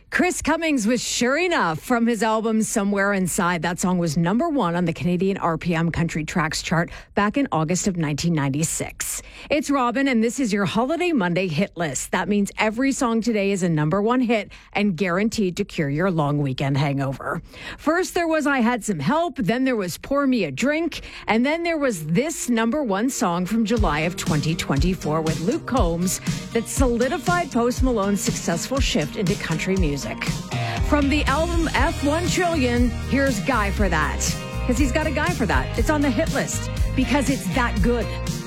Chris Cummings was Sure Enough from his album Somewhere Inside. That song was number one on the Canadian RPM Country Tracks chart back in August of 1996. It's Robin, and this is your Holiday Monday hit list. That means every song today is a number one hit and guaranteed to cure your long weekend hangover. First, there was I Had Some Help, then there was Pour Me a Drink, and then there was this number one song from July of 2024 with Luke Combs that solidified Post Malone's successful shift into country music. From the album F1 Trillion, here's Guy for That. Because he's got a guy for that. It's on the hit list because it's that good.